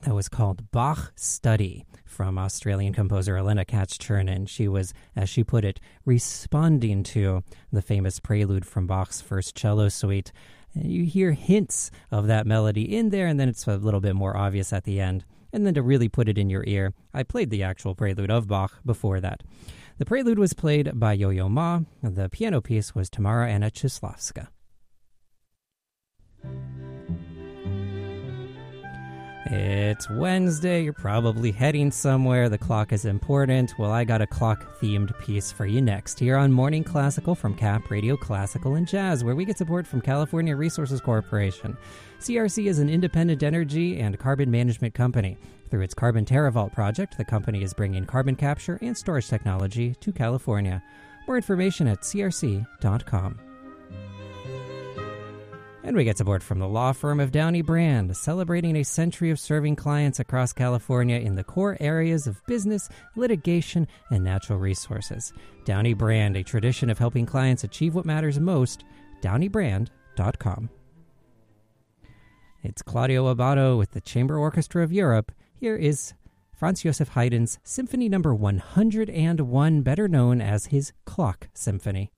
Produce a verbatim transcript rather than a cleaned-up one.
That was called Bach Study from Australian composer Elena Katz-Chernin. She was, as she put it, responding to the famous prelude from Bach's First Cello Suite. You hear hints of that melody in there, and then it's a little bit more obvious at the end. And then to really put it in your ear, I played the actual prelude of Bach before that. The prelude was played by Yo-Yo Ma. The piano piece was Tamara Anna Chislavska. It's Wednesday. You're probably heading somewhere. The clock is important. Well, I got a clock-themed piece for you next here on Morning Classical from C A P Radio Classical and Jazz, where we get support from California Resources Corporation. C R C is an independent energy and carbon management company. Through its Carbon TerraVault project, the company is bringing carbon capture and storage technology to California. More information at c r c dot com. And we get support from the law firm of Downey Brand, celebrating a century of serving clients across California in the core areas of business, litigation, and natural resources. Downey Brand, a tradition of helping clients achieve what matters most, downey brand dot com. It's Claudio Abbado with the Chamber Orchestra of Europe. Here is Franz Joseph Haydn's Symphony Number one hundred one, better known as his Clock Symphony.